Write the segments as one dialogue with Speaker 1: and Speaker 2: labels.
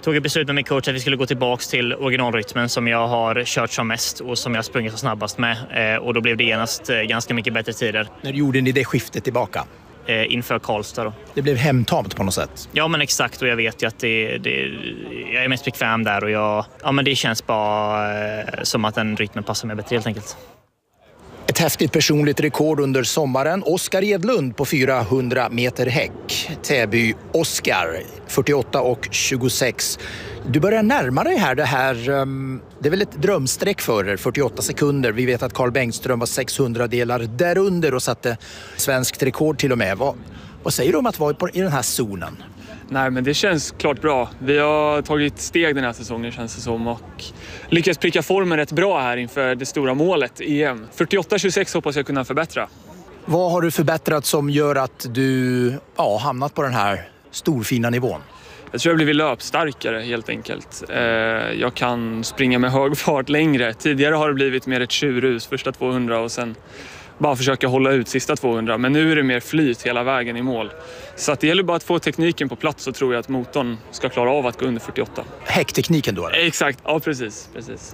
Speaker 1: tog ett beslut med min coach att vi skulle gå tillbaka till originalrytmen som jag har kört som mest och som jag sprungit så snabbast med. Och då blev det genast ganska mycket bättre tider.
Speaker 2: När gjorde ni det skiftet tillbaka?
Speaker 1: Inför Karlstad då.
Speaker 2: Det blev hemtamt på något sätt?
Speaker 1: Ja men exakt, och jag vet ju att jag är mest bekväm där och men det känns bara som att den rytmen passar mig bättre helt enkelt.
Speaker 2: Ett häftigt personligt rekord under sommaren. Oskar Edlund på 400 meter häck. Täby Oskar, 48,26. Du börjar närma dig här. Det är väl ett drömsträck för er, 48 sekunder. Vi vet att Carl Bengtström var 600 delar därunder och satte svenskt rekord till och med. Vad säger du om att vara i den här zonen?
Speaker 3: Nej, men det känns klart bra. Vi har tagit steg den här säsongen känns det som och lyckats pricka formen rätt bra här inför det stora målet EM. 48,26 hoppas jag kunna förbättra.
Speaker 2: Vad har du förbättrat som gör att du hamnat på den här storfina nivån?
Speaker 3: Jag tror jag blivit löpstarkare helt enkelt. Jag kan springa med hög fart längre. Tidigare har det blivit mer ett tjurrus första 200 och sen bara försöka hålla ut sista 200. Men nu är det mer flyt hela vägen i mål. Så att det gäller bara att få tekniken på plats så tror jag att motorn ska klara av att gå under 48.
Speaker 2: Häcktekniken då? Eller?
Speaker 3: Exakt, ja precis.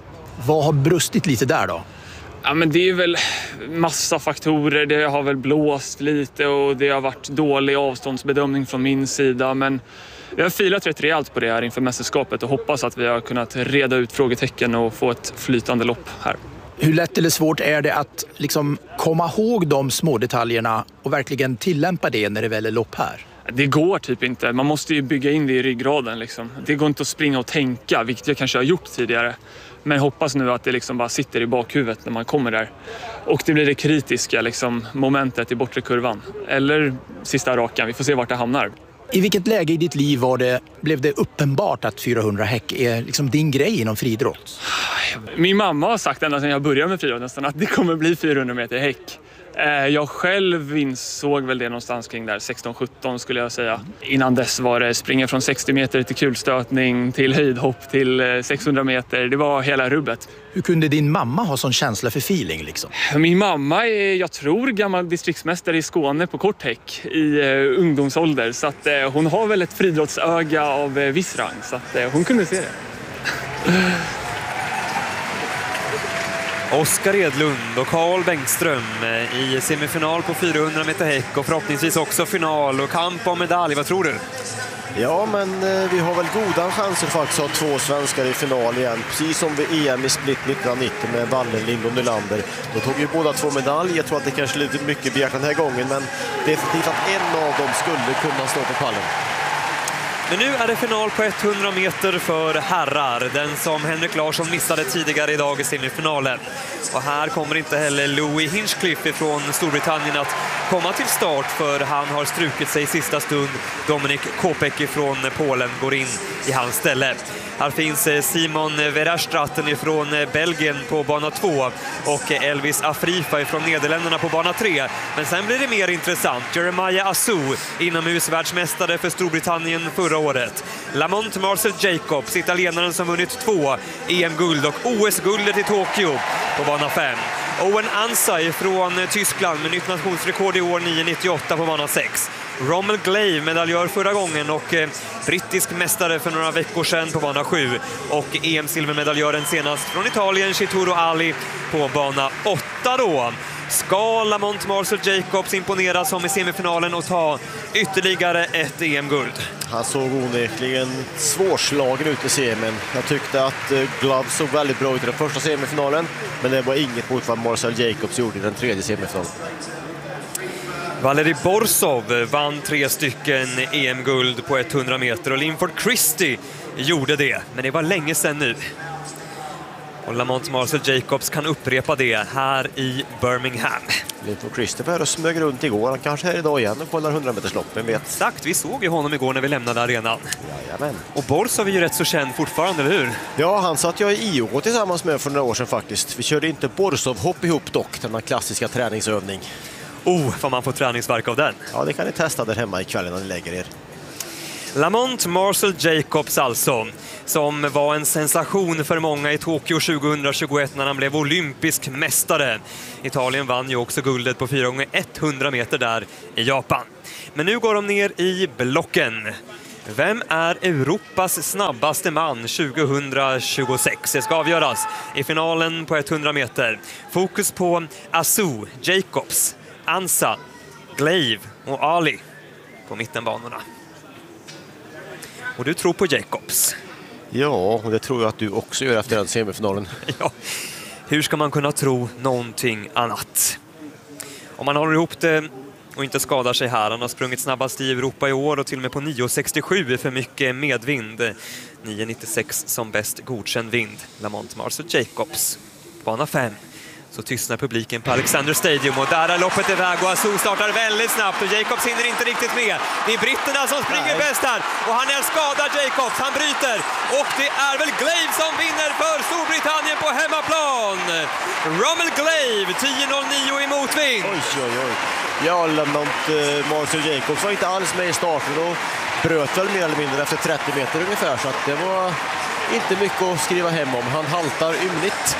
Speaker 2: Vad har brustit lite där då?
Speaker 3: Ja men det är väl massa faktorer. Det har väl blåst lite och det har varit dålig avståndsbedömning från min sida. Men vi har filat rätt rejält på det här inför mästerskapet och hoppas att vi har kunnat reda ut frågetecken och få ett flytande lopp här.
Speaker 2: Hur lätt eller svårt är det att liksom komma ihåg de små detaljerna och verkligen tillämpa det när det väl är lopp här?
Speaker 3: Det går typ inte. Man måste ju bygga in det i ryggraden. Liksom. Det går inte att springa och tänka, vilket jag kanske har gjort tidigare. Men hoppas nu att det liksom bara sitter i bakhuvudet när man kommer där. Och det blir det kritiska liksom, momentet i bortre kurvan. Eller sista rakan. Vi får se vart det hamnar.
Speaker 2: I vilket läge i ditt liv blev det uppenbart att 400 häck är liksom din grej inom friidrott?
Speaker 3: Min mamma har sagt ända sedan jag började med friidrott nästan att det kommer bli 400 meter häck. Jag själv insåg väl det någonstans kring där 16-17 skulle jag säga. Innan dess var det springa från 60 meter till kulstötning, till höjdhopp, till 600 meter. Det var hela rubbet.
Speaker 2: Hur kunde din mamma ha sån känsla för feeling liksom?
Speaker 3: Min mamma är, jag tror, gammal distriktsmästare i Skåne på korthäck i ungdomsålder. Så att hon har väl ett friidrottsöga av viss rang. Så att hon kunde se det.
Speaker 4: Oskar Edlund och Carl Bengtström i semifinal på 400 meter häck och förhoppningsvis också final och kamp om medalj. Vad tror du?
Speaker 5: Ja, men vi har väl goda chanser faktiskt att ha två svenskar i final igen. Precis som vid EM i split 1990 med Wallenlind och Nylander. Då tog ju båda två medalj. Jag tror att det kanske är lite mycket begärt den här gången, men definitivt att en av dem skulle kunna stå på pallen.
Speaker 4: Men nu är det final på 100 meter för herrar. Den som Henrik Larsson missade tidigare idag i semifinalen. Och här kommer inte heller Louis Hinchcliffe från Storbritannien att komma till start, för han har strukit sig i sista stund. Dominik Kopecky från Polen går in i hans ställe. Här finns Simon Verstraeten från Belgien på bana 2 och Elvis Afrifa från Nederländerna på bana 3. Men sen blir det mer intressant. Jeremiah Assou, inomhusvärldsmästare för Storbritannien förra året. Lamont Marcel Jacobs, italienaren som vunnit 2 EM-guld och OS-guldet i Tokyo på bana 5. Owen Ansay från Tyskland med nytt nationsrekord i år 9,98 på bana 6. Rommel Glave, medaljör förra gången och brittisk mästare för några veckor sedan på bana 7. Och EM-silvermedaljören senast från Italien, Chituro Ali, på bana 8 då. Ska Lamont Marcel Jacobs imponera som i semifinalen och ta ytterligare ett EM-guld?
Speaker 5: Han såg onekligen svårslagen ut i semin. Jag tyckte att Glove såg väldigt bra ut i den första semifinalen, men det var inget mot vad Marcel Jacobs gjorde i den tredje semifinalen.
Speaker 4: Valeri Borsov vann 3 stycken EM-guld på 100 meter och Linford Christie gjorde det, men det var länge sedan nu. Och Lamont Marcel Jacobs kan upprepa det här i Birmingham.
Speaker 5: Linford Christie var här och smög runt igår. Han kanske är här idag igen och kollar 100-metersloppen, vet.
Speaker 4: Exakt, vi såg ju honom igår när vi lämnade arenan.
Speaker 5: Jajamän.
Speaker 4: Och Borsov är ju rätt så känd fortfarande, eller hur?
Speaker 5: Ja, han satt jag i IOK tillsammans med för några år sedan faktiskt. Vi körde inte Borsov-hopp ihop dock, denna klassiska träningsövning.
Speaker 4: Får man få träningsverk av den?
Speaker 5: Ja, det kan ni testa där hemma ikväll när ni lägger er.
Speaker 4: Lamont Marcel Jacobs alltså, som var en sensation för många i Tokyo 2021 när han blev olympisk mästare. Italien vann ju också guldet på 4x100 meter där i Japan. Men nu går de ner i blocken. Vem är Europas snabbaste man 2026? Det ska avgöras i finalen på 100 meter. Fokus på Asu, Jacobs, Ansa, Glaive och Ali på mittenbanorna. Och du tror på Jacobs?
Speaker 5: Ja, och det tror jag att du också gör efter den semifinalen.
Speaker 4: Ja, hur ska man kunna tro någonting annat? Om man håller ihop det och inte skadar sig här. Han har sprungit snabbast i Europa i år och till och med på 9,67 för mycket medvind. 9,96 som bäst godkänd vind. Lamont Marcel Jacobs, bana 5. Så tystnar publiken på Alexander Stadium och där är loppet iväg och Asu startar väldigt snabbt och Jacobs hinner inte riktigt med. Det är britterna som springer bäst här och han är skadad Jacobs, han bryter och det är väl Glaive som vinner för Storbritannien på hemmaplan. Rommel Glaive, 10,09 i motvind.
Speaker 5: Oj. Ja, Lamont Marcel Jacobs var inte alls med i starten och bröt väl mer eller mindre efter 30 meter ungefär, så att det var inte mycket att skriva hem om. Han haltar ymnigt.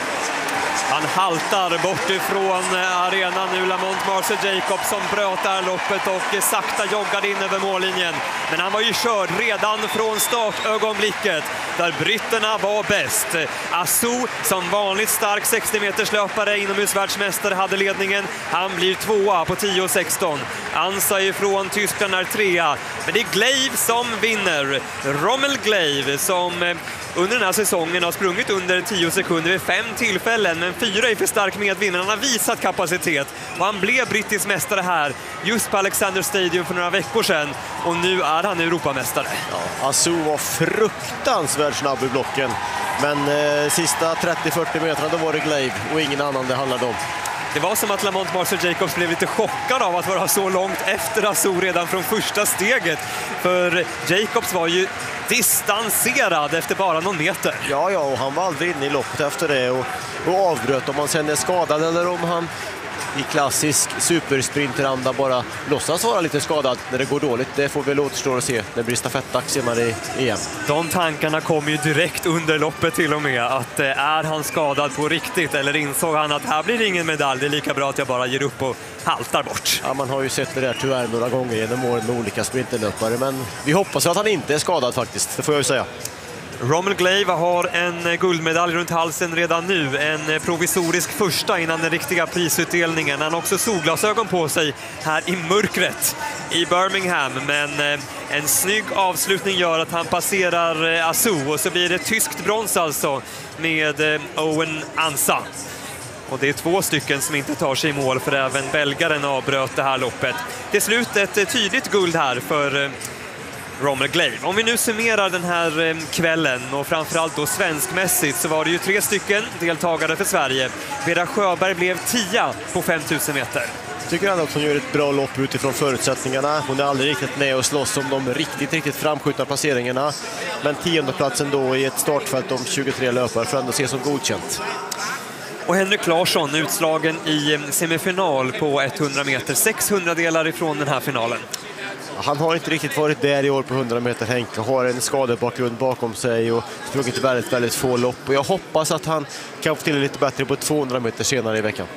Speaker 4: Han haltar bort ifrån arenan nu, Lamont Marcel Jacobs som bröt där loppet och sakta joggade in över mållinjen. Men han var ju körd redan från startögonblicket där britterna var bäst. Asu som vanligt stark 60 meters löpare, inomhusvärldsmästare, hade ledningen. Han blir tvåa på 10,16. Ansa ifrån Tyskland är trea. Men det är Glaive som vinner. Rommel Glaive som under den här säsongen har sprungit under 10 sekunder vid 5 tillfällen, men 4 är för stark medvind. Han har visat kapacitet och han blev brittisk mästare här just på Alexander Stadium för några veckor sedan och nu är han Europamästare.
Speaker 5: Ja, Asu var fruktansvärt snabb i blocken, men sista 30-40 meterna då var det Glaive och ingen annan det handlade om.
Speaker 4: Det var som att Lamont Marcel Jacobs blev lite chockad av att vara så långt efter Asu redan från första steget. För Jacobs var ju distanserad efter bara någon meter.
Speaker 5: Ja, och han var aldrig inne i loppet efter det och avbröt om han sen är skadad eller om han i klassisk supersprinteranda bara låtsas vara lite skadad när det går dåligt. Det får vi återstå att se när det blir stafettdags i EM.
Speaker 4: De tankarna kom ju direkt under loppet till och med. Att är han skadad på riktigt eller insåg han att här blir ingen medalj, det är lika bra att jag bara ger upp och haltar bort.
Speaker 5: Ja, man har ju sett det där tyvärr några gånger genom åren med olika sprinterlöpare, men vi hoppas att han inte är skadad faktiskt, det får jag ju säga.
Speaker 4: Rommel Glaive har en guldmedalj runt halsen redan nu. En provisorisk första innan den riktiga prisutdelningen. Han har också solglasögon på sig här i mörkret i Birmingham. Men en snygg avslutning gör att han passerar Asu. Och så blir det tyskt brons alltså med Owen Ansa. Och det är 2 stycken som inte tar sig i mål, för även belgaren avbröt det här loppet. Till slut ett tydligt guld här för Rommel Glaive. Om vi nu summerar den här kvällen och framförallt då svenskmässigt, så var det ju 3 stycken deltagare för Sverige. Vera Sjöberg blev 10 på 5000 meter.
Speaker 5: Tycker han att hon gör ett bra lopp utifrån förutsättningarna. Hon är aldrig riktigt med och slåss om de riktigt framskjutna placeringarna. Men 10:e platsen då i ett startfält om 23 löpare får ändå ses som godkänt.
Speaker 4: Och Henrik Larsson utslagen i semifinal på 100 meter. 600 delar ifrån den här finalen.
Speaker 5: Han har inte riktigt varit där i år på 100 meter. Henke har en skadebakgrund bakom sig och sprungit väldigt få lopp. Och jag hoppas att han kan få till lite bättre på 200 meter senare i veckan.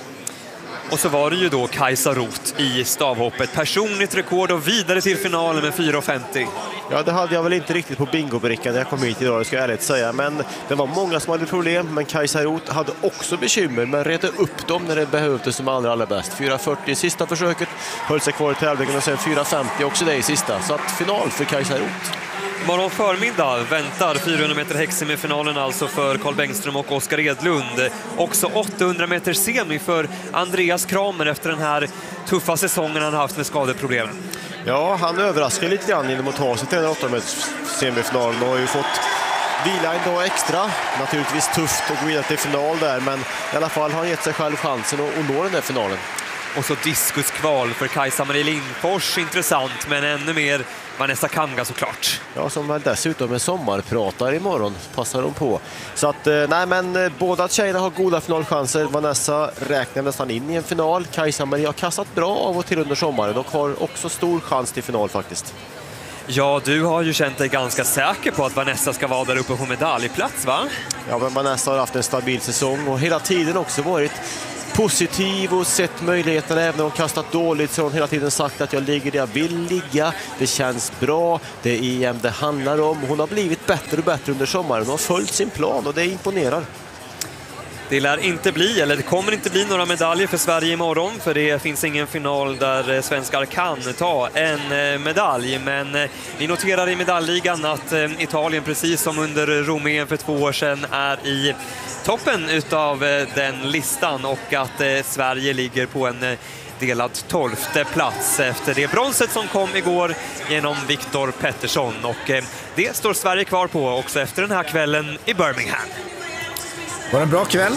Speaker 4: Och så var det ju då Kajsa Roth i stavhoppet. Personligt rekord och vidare till finalen med 4,50.
Speaker 5: Ja, det hade jag väl inte riktigt på bingobrickan när jag kom hit idag, det ska jag ärligt säga. Men det var många som hade problem, men Kajsa Roth hade också bekymmer, men retade upp dem när det behövdes som allra bäst. 4,40 i sista försöket, höll sig kvar i tävlingen och sen 4,50 också det i sista. Så att final för Kajsa Roth.
Speaker 4: Morgon förmiddag väntar 400 meter häcksemifinalen alltså för Carl Bengström och Oskar Edlund. Också 800 meter semi för Andreas Kramer efter den här tuffa säsongen han haft med skadeproblemen.
Speaker 5: Ja, han överraskar lite grann genom att ta sig till den 800 meters semifinalen och har ju fått vila en dag extra. Naturligtvis tufft att gå vidare till final där, men i alla fall har han gett sig själv chansen att nå den där finalen.
Speaker 4: Och så diskuskval för Kajsa-Marie Lindfors, intressant, men ännu mer Vanessa Kamga såklart.
Speaker 5: Ja, som väl dessutom är sommarpratare imorgon, passar de på. Så att, nej men båda tjejerna har goda finalchanser. Vanessa räknar nästan in i en final. Kajsa-Marie har kastat bra av och till under sommaren och har också stor chans till final faktiskt.
Speaker 4: Ja, du har ju känt dig ganska säker på att Vanessa ska vara där uppe på medaljplats, va?
Speaker 5: Ja, men Vanessa har haft en stabil säsong och hela tiden också varit positiv och sett möjligheterna. Även om hon kastat dåligt så har hon hela tiden sagt att jag ligger där jag vill ligga. Det känns bra, det är EM det handlar om. Hon har blivit bättre och bättre under sommaren. Hon har följt sin plan och det imponerar.
Speaker 4: Det lär inte bli, eller det kommer inte bli några medaljer för Sverige imorgon, för det finns ingen final där svenskar kan ta en medalj. Men vi noterar i medaljligan att Italien, precis som under Rom-EM för 2 år sedan, är i toppen utav den listan och att Sverige ligger på en delad 12:e plats efter det bronset som kom igår genom Viktor Pettersson. Och det står Sverige kvar på också efter den här kvällen i Birmingham.
Speaker 6: Var det en bra kväll?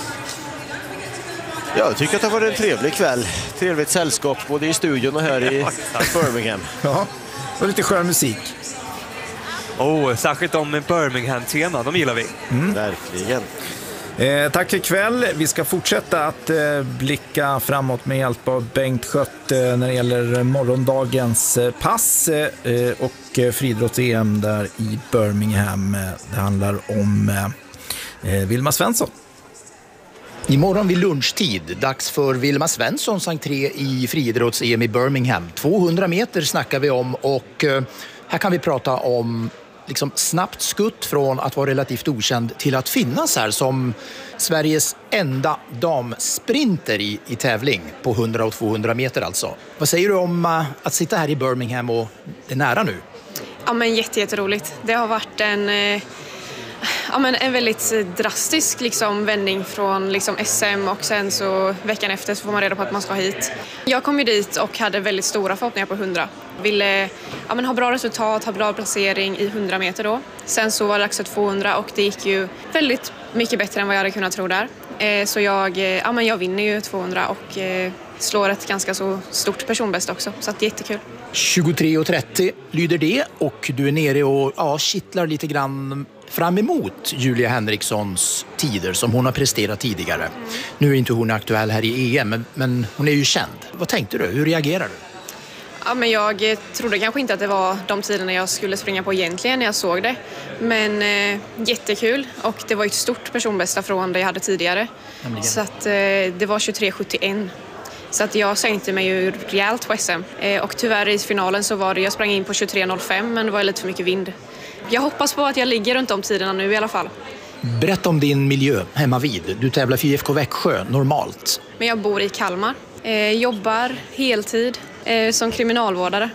Speaker 5: Ja, jag tycker att det var en trevlig kväll. Trevligt sällskap både i studion och här i Birmingham.
Speaker 6: Ja, och lite skön musik.
Speaker 4: Särskilt om Birmingham-tema, de gillar vi.
Speaker 5: Verkligen.
Speaker 6: Tack för kväll. Vi ska fortsätta att blicka framåt med hjälp av Bengt Schött när det gäller morgondagens pass och friidrotts-EM där i Birmingham. Det handlar om Vilma Svensson.
Speaker 2: Imorgon vid lunchtid, dags för Vilma Svenssons entré i friidrotts-EM i Birmingham. 200 meter snackar vi om och här kan vi prata om liksom snabbt skutt från att vara relativt okänd till att finnas här som Sveriges enda damsprinter i tävling på 100 och 200 meter alltså. Vad säger du om att sitta här i Birmingham och det är nära nu?
Speaker 7: Ja, men jätteroligt. Det har varit en väldigt drastisk vändning från SM och sen så veckan efter så får man reda på att man ska hit. Jag kom ju dit och hade väldigt stora förhoppningar på 100. Ville ha bra resultat, ha bra placering i 100 meter då. Sen så var det dags för 200 och det gick ju väldigt mycket bättre än vad jag hade kunnat tro där. Så jag vinner ju 200 och slår ett ganska så stort personbäst också. Så att det är jättekul. 23.30 lyder det och du är nere och kittlar lite grann fram emot Julia Henrikssons tider som hon har presterat tidigare. Nu är inte hon aktuell här i EM, men hon är ju känd. Vad tänkte du? Hur reagerar du? Ja, men jag trodde kanske inte att det var de tiderna jag skulle springa på egentligen när jag såg det. Men jättekul och det var ett stort personbästa från det jag hade tidigare. Så att det var 23.71. Så att jag sänkte mig ju rejält på SM. Och tyvärr i finalen så var det, jag sprang in på 23.05 men det var lite för mycket vind. Jag hoppas på att jag ligger runt de tiderna nu i alla fall. Berätta om din miljö hemma vid. Du tävlar för IFK Växjö normalt. Men jag bor i Kalmar. Jobbar heltid som kriminalvårdare.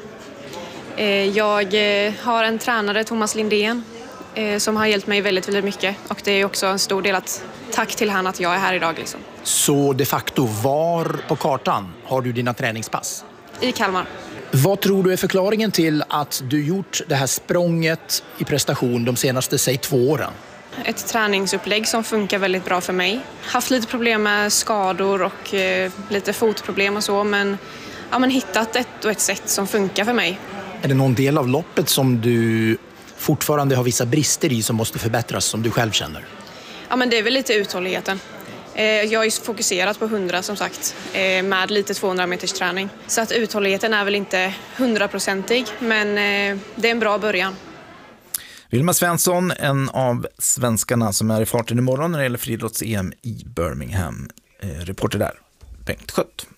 Speaker 7: Jag har en tränare, Thomas Lindén, som har hjälpt mig väldigt, väldigt mycket. Och det är också en stor del att tack till han att jag är här idag. Så de facto, var på kartan har du dina träningspass? I Kalmar. Vad tror du är förklaringen till att du gjort det här språnget i prestation de senaste, 2 åren? Ett träningsupplägg som funkar väldigt bra för mig. Haft lite problem med skador och lite fotproblem och så, men hittat ett sätt som funkar för mig. Är det någon del av loppet som du fortfarande har vissa brister i som måste förbättras som du själv känner? Ja, men det är väl lite uthålligheten. Jag är fokuserad på 100 som sagt, med lite 200 meters träning. Så att uthålligheten är väl inte 100%ig, men det är en bra början. Vilma Svensson, en av svenskarna som är i farten imorgon när det gäller friidrotts-EM i Birmingham. Reporter där, Bengt Schött.